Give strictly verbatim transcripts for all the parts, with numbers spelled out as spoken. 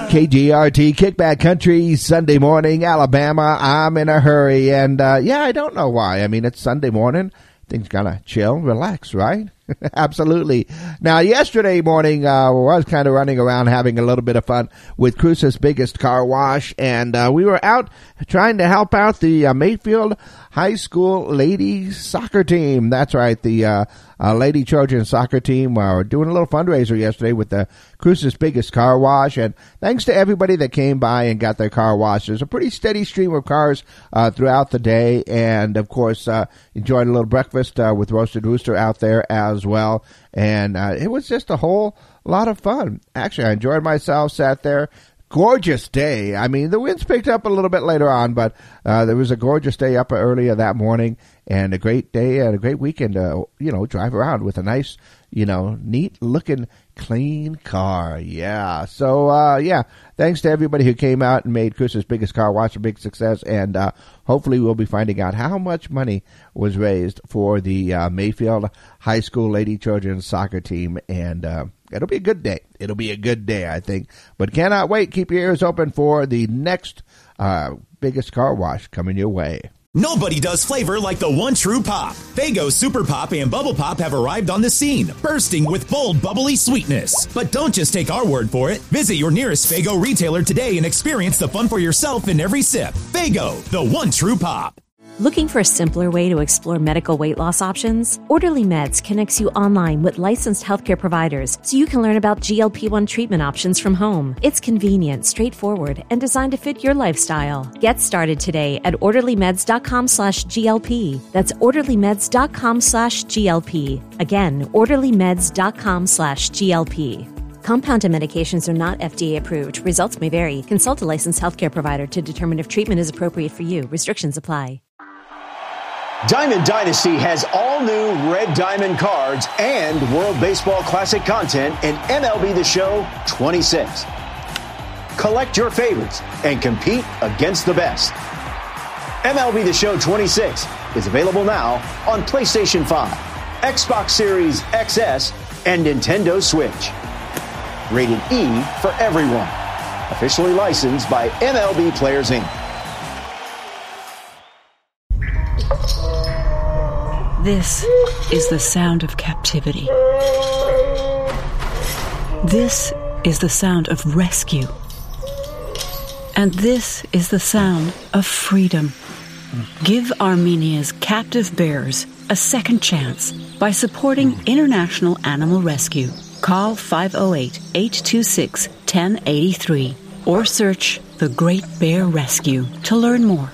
K G R T, Kickback Country, Sunday morning, Alabama. I'm in a hurry, and uh, yeah, I don't know why. I mean, it's Sunday morning. Things gotta chill, relax, right? Absolutely. Now, yesterday morning, uh, I was kind of running around having a little bit of fun with Cruce's Biggest Car Wash, and uh, we were out trying to help out the uh, Mayfield High School ladies soccer team. That's right, the uh, uh, Lady Trojan soccer team uh, were doing a little fundraiser yesterday with the Cruce's Biggest Car Wash, and thanks to everybody that came by and got their car washed. There's a pretty steady stream of cars uh, throughout the day, and of course, uh, enjoyed a little breakfast uh, with Roasted Rooster out there as well, and uh, it was just a whole lot of fun. Actually, I enjoyed myself, sat there. Gorgeous day. I mean, the winds picked up a little bit later on, but uh, there was a gorgeous day up earlier that morning, and a great day and a great weekend to, you know, drive around with a nice, you know, neat-looking, clean car. Yeah. So, uh, yeah, thanks to everybody who came out and made Cruce's Biggest Car Wash a big success, and uh, hopefully we'll be finding out how much money was raised for the uh, Mayfield High School Lady Trojan soccer team, and uh, it'll be a good day. It'll be a good day, I think. But cannot wait. Keep your ears open for the next uh, Biggest Car Wash coming your way. Nobody does flavor like the one true pop. Faygo Super Pop and Bubble Pop have arrived on the scene, bursting with bold, bubbly sweetness. But don't just take our word for it. Visit your nearest Faygo retailer today and experience the fun for yourself in every sip. Faygo, the one true pop. Looking for a simpler way to explore medical weight loss options? Orderly Meds connects you online with licensed healthcare providers so you can learn about G L P one treatment options from home. It's convenient, straightforward, and designed to fit your lifestyle. Get started today at orderlymeds.com slash GLP. That's orderlymeds.com slash GLP. Again, orderlymeds.com slash GLP. Compounded medications are not F D A approved. Results may vary. Consult a licensed healthcare provider to determine if treatment is appropriate for you. Restrictions apply. Diamond Dynasty has all new Red Diamond cards and World Baseball Classic content in M L B The Show twenty-six. Collect your favorites and compete against the best. M L B The Show twenty-six is available now on PlayStation five, Xbox Series X S, and Nintendo Switch. Rated E for everyone. Officially licensed by M L B Players, Incorporated. This is the sound of captivity. This is the sound of rescue. And this is the sound of freedom. Give Armenia's captive bears a second chance by supporting International Animal Rescue. Call five oh eight, eight two six, one oh eight three or search The Great Bear Rescue to learn more.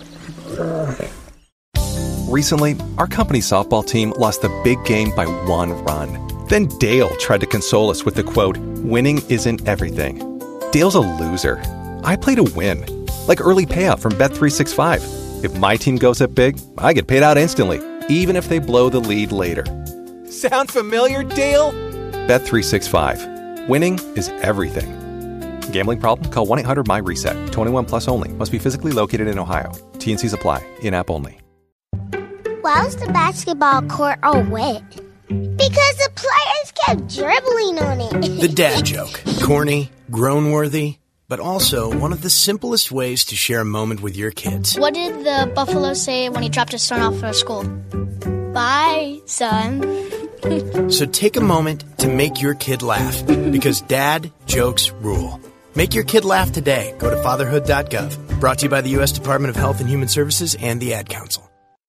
Recently, our company's softball team lost the big game by one run. Then Dale tried to console us with the quote, "Winning isn't everything." Dale's a loser. I play to win. Like early payout from Bet three sixty-five. If my team goes up big, I get paid out instantly, even if they blow the lead later. Sound familiar, Dale? Bet three sixty-five. Winning is everything. Gambling problem? Call one eight hundred M Y reset. twenty-one plus only. Must be physically located in Ohio. T and C's apply. In-app only. Why was the basketball court all wet? Because the players kept dribbling on it. The dad joke. Corny, groan-worthy, but also one of the simplest ways to share a moment with your kids. What did the buffalo say when he dropped his son off at school? Bye, son. So take a moment to make your kid laugh, because dad jokes rule. Make your kid laugh today. Go to fatherhood dot gov. Brought to you by the U S Department of Health and Human Services and the Ad Council.